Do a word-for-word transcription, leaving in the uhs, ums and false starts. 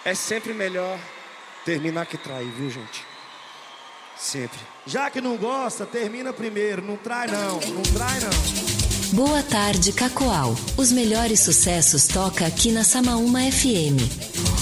É sempre melhor terminar que trair, viu, gente? Sempre. Já que não gosta, termina primeiro. Não trai não, não trai não. Boa tarde, Cacoal. Os melhores sucessos toca aqui na Samaúma F M.